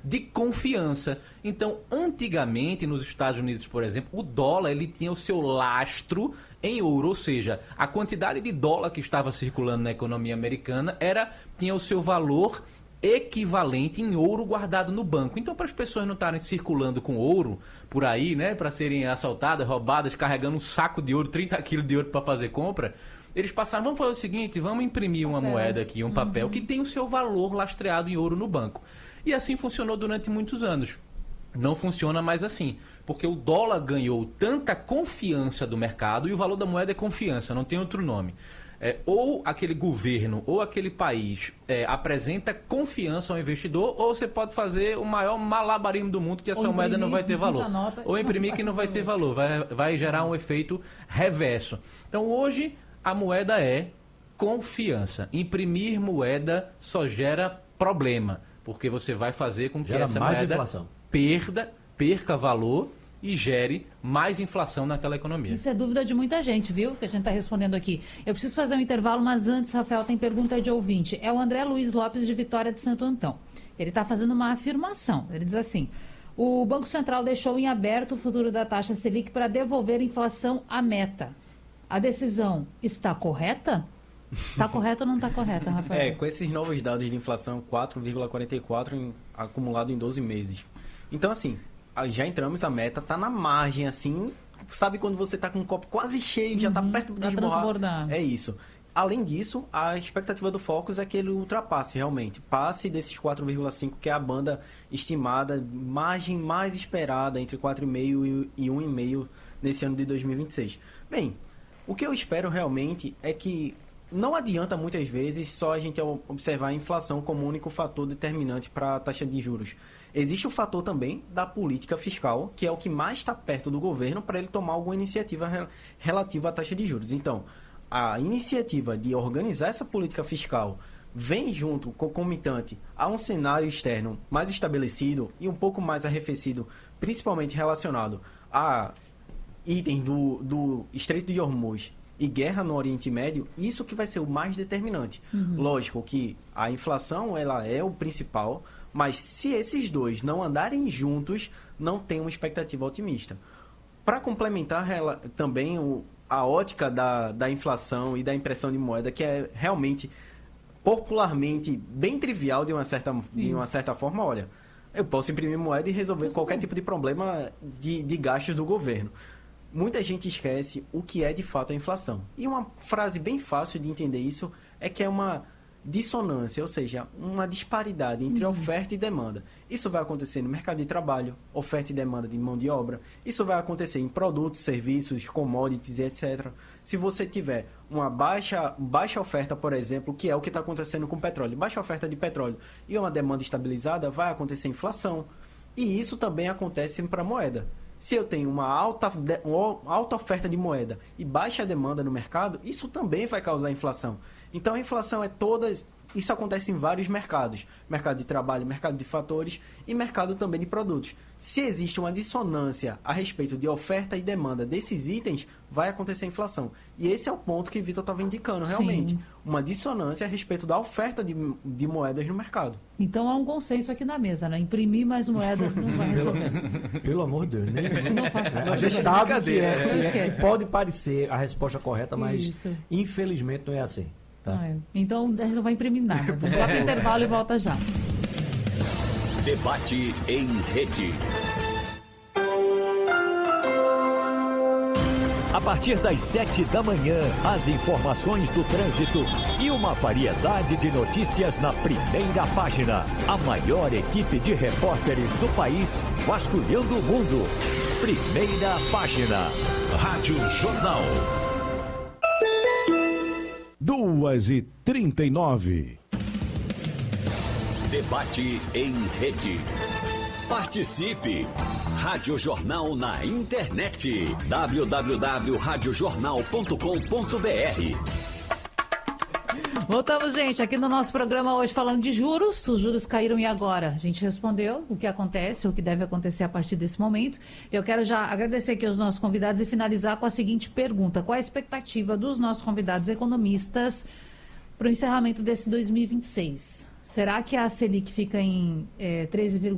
de confiança. Então, antigamente, nos Estados Unidos, por exemplo, o dólar ele tinha o seu lastro em ouro, ou seja, a quantidade de dólar que estava circulando na economia americana tinha o seu valor equivalente em ouro guardado no banco. Então, para as pessoas não estarem circulando com ouro por aí, né, para serem assaltadas, roubadas, carregando um saco de ouro, 30 quilos de ouro para fazer compra, eles passaram, vamos fazer o seguinte, vamos imprimir uma moeda aqui, um papel que tem o seu valor lastreado em ouro no banco. E assim funcionou durante muitos anos. Não funciona mais assim, porque o dólar ganhou tanta confiança do mercado, e o valor da moeda é confiança, não tem outro nome. Ou aquele governo ou aquele país apresenta confiança ao investidor, ou você pode fazer o maior malabarismo do mundo que a sua moeda não vai ter valor. Ou imprimir que não vai ter valor, vai gerar um efeito reverso. Então hoje a moeda é confiança. Imprimir moeda só gera problema, porque você vai fazer com que essa moeda perca valor e gere mais inflação naquela economia. Isso é dúvida de muita gente, viu? Que a gente está respondendo aqui. Eu preciso fazer um intervalo, mas antes, Rafael, tem pergunta de ouvinte. É o André Luiz Lopes de Vitória de Santo Antão. Ele está fazendo uma afirmação. Ele diz assim: o Banco Central deixou em aberto o futuro da taxa Selic para devolver a inflação à meta. A decisão está correta? Está correta ou não está correta, Rafael? Com esses novos dados de inflação, 4,44 acumulado em 12 meses. Então, assim, já entramos, a meta está na margem, assim, sabe quando você está com um copo quase cheio, já está perto de desbordar? É isso. Além disso, a expectativa do Focus é que ele ultrapasse realmente, passe desses 4,5, que é a banda estimada, margem mais esperada, entre 4,5 e 1,5 nesse ano de 2026. Bem, o que eu espero realmente é que não adianta muitas vezes só a gente observar a inflação como o único fator determinante para a taxa de juros. Existe o fator também da política fiscal, que é o que mais está perto do governo para ele tomar alguma iniciativa relativa à taxa de juros. Então, a iniciativa de organizar essa política fiscal vem junto, concomitante, a um cenário externo mais estabelecido e um pouco mais arrefecido, principalmente relacionado a itens do Estreito de Hormuz e guerra no Oriente Médio, isso que vai ser o mais determinante. Lógico que a inflação ela é o principal, mas se esses dois não andarem juntos, não tem uma expectativa otimista. Para complementar também a ótica da inflação e da impressão de moeda, que é realmente, popularmente, bem trivial de uma certa forma, olha, eu posso imprimir moeda e resolver qualquer tipo de problema de gastos do governo. Muita gente esquece o que é de fato a inflação. E uma frase bem fácil de entender isso é que é uma dissonância, ou seja, uma disparidade entre oferta e demanda. Isso vai acontecer no mercado de trabalho, oferta e demanda de mão de obra. Isso vai acontecer em produtos, serviços, commodities, etc. Se você tiver uma baixa oferta, por exemplo, que é o que está acontecendo com o petróleo, baixa oferta de petróleo e uma demanda estabilizada, vai acontecer inflação. E isso também acontece para a moeda. Se eu tenho uma alta oferta de moeda e baixa demanda no mercado, isso também vai causar inflação. Então, a inflação isso acontece em vários mercados. Mercado de trabalho, mercado de fatores e mercado também de produtos. Se existe uma dissonância a respeito de oferta e demanda desses itens, vai acontecer inflação. E esse é o ponto que o Vitor estava indicando, realmente. Sim. Uma dissonância a respeito da oferta de moedas no mercado. Então, há um consenso aqui na mesa, né? Imprimir mais moedas não vai resolver. Pelo amor de Deus, né? A gente sabe que pode parecer a resposta correta, mas infelizmente não é assim. Tá. Então, a gente não vai imprimir nada. Vamos lá para o intervalo e volta já. Debate em rede. A partir das 7 da manhã, as informações do trânsito e uma variedade de notícias na primeira página. A maior equipe de repórteres do país vasculhando o mundo. Primeira página. Rádio Jornal. 2h39. Debate em rede. Participe! Rádio Jornal na internet. www.radiojornal.com.br. Voltamos, gente, aqui no nosso programa hoje falando de juros. Os juros caíram e agora? A gente respondeu o que acontece, o que deve acontecer a partir desse momento. Eu quero já agradecer aqui aos nossos convidados e finalizar com a seguinte pergunta. Qual a expectativa dos nossos convidados economistas para o encerramento desse 2026? Será que a Selic fica em 13,5%?